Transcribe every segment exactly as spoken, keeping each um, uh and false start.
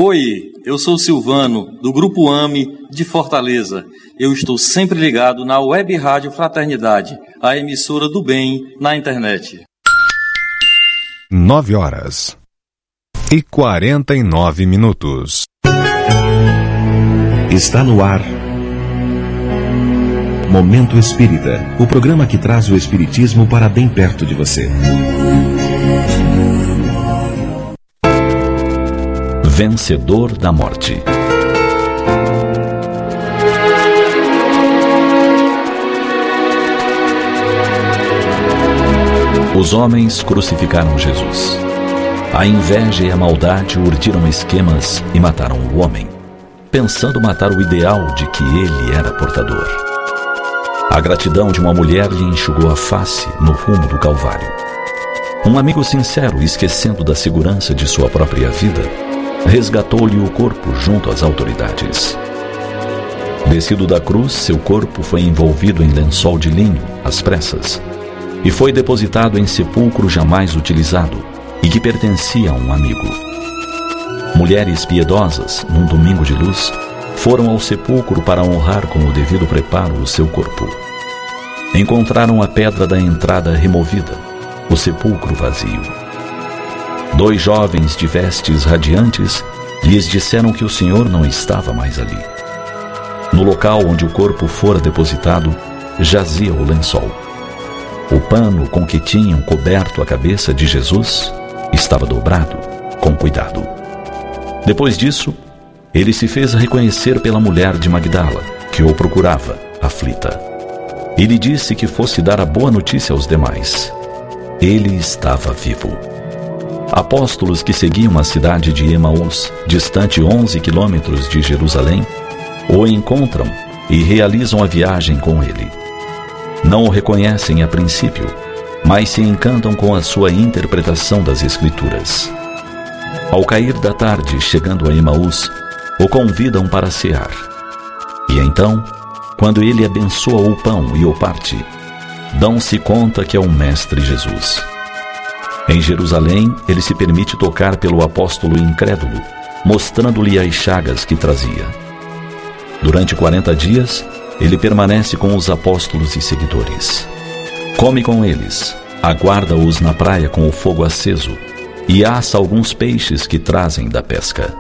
Oi, eu sou Silvano, do Grupo AME de Fortaleza. Eu estou sempre ligado na Web Rádio Fraternidade, a emissora do bem na internet. Nove horas e quarenta e nove minutos. Está no ar Momento Espírita, o programa que traz o Espiritismo para bem perto de você. Vencedor da morte. Os homens crucificaram Jesus. A inveja e a maldade urdiram esquemas e mataram o homem, pensando matar o ideal de que ele era portador. A gratidão de uma mulher lhe enxugou a face no rumo do Calvário. Um amigo sincero, esquecendo da segurança de sua própria vida, resgatou-lhe o corpo junto às autoridades. Descido da cruz, seu corpo foi envolvido em lençol de linho, às pressas, e foi depositado em sepulcro jamais utilizado e que pertencia a um amigo. Mulheres piedosas, num domingo de luz, foram ao sepulcro para honrar com o devido preparo o seu corpo. Encontraram a pedra da entrada removida, o sepulcro vazio. Dois jovens de vestes radiantes lhes disseram que o Senhor não estava mais ali. No local onde o corpo fora depositado, jazia o lençol. O pano com que tinham coberto a cabeça de Jesus estava dobrado, com cuidado. Depois disso, ele se fez reconhecer pela mulher de Magdala, que o procurava, aflita. E lhe disse que fosse dar a boa notícia aos demais. Ele estava vivo. Apóstolos que seguiam a cidade de Emaús, distante onze quilômetros de Jerusalém, o encontram e realizam a viagem com ele. Não o reconhecem a princípio, mas se encantam com a sua interpretação das Escrituras. Ao cair da tarde, chegando a Emaús, o convidam para cear. E então, quando ele abençoa o pão e o parte, dão-se conta que é o Mestre Jesus. Em Jerusalém, ele se permite tocar pelo apóstolo incrédulo, mostrando-lhe as chagas que trazia. Durante quarenta dias, ele permanece com os apóstolos e seguidores. Come com eles, aguarda-os na praia com o fogo aceso e assa alguns peixes que trazem da pesca.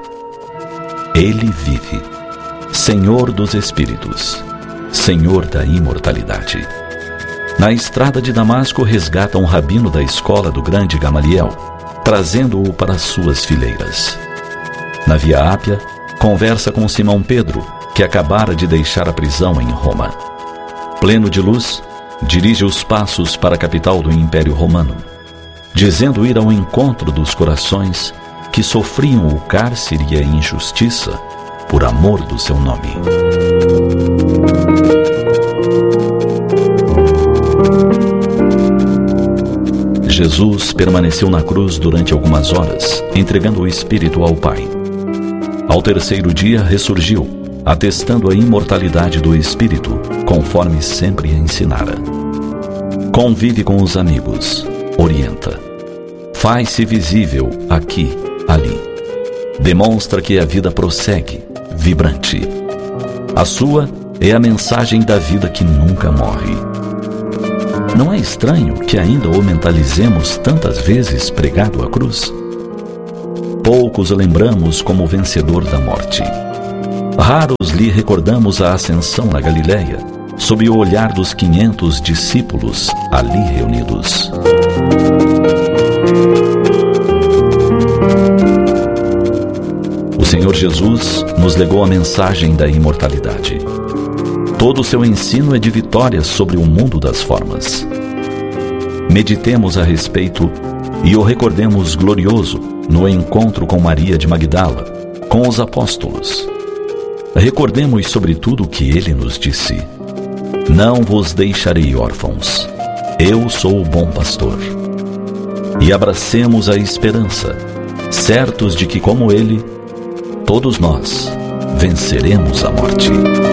Ele vive, Senhor dos Espíritos, Senhor da imortalidade. Na estrada de Damasco, resgata um rabino da escola do grande Gamaliel, trazendo-o para suas fileiras. Na Via Ápia, conversa com Simão Pedro, que acabara de deixar a prisão em Roma. Pleno de luz, dirige os passos para a capital do Império Romano, dizendo ir ao encontro dos corações que sofriam o cárcere e a injustiça por amor do seu nome. Jesus permaneceu na cruz durante algumas horas, entregando o Espírito ao Pai. Ao terceiro dia ressurgiu, atestando a imortalidade do Espírito, conforme sempre ensinara. Convive com os amigos, orienta. Faz-se visível aqui, ali. Demonstra que a vida prossegue, vibrante. A sua é a mensagem da vida que nunca morre. Não é estranho que ainda o mentalizemos tantas vezes pregado à cruz? Poucos o lembramos como vencedor da morte. Raros lhe recordamos a ascensão na Galileia, sob o olhar dos quinhentos discípulos ali reunidos. O Senhor Jesus nos legou a mensagem da imortalidade. Todo o seu ensino é de vitória sobre o mundo das formas. Meditemos a respeito e o recordemos glorioso no encontro com Maria de Magdala, com os apóstolos. Recordemos sobretudo o que ele nos disse: não vos deixarei órfãos, eu sou o bom pastor. E abracemos a esperança, certos de que, como ele, todos nós venceremos a morte.